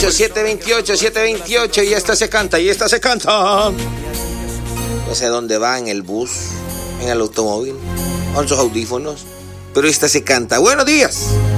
728, 728, y esta se canta, y esta se canta. No sé dónde va, en el bus, en el automóvil, con sus audífonos, pero esta se canta. Buenos días.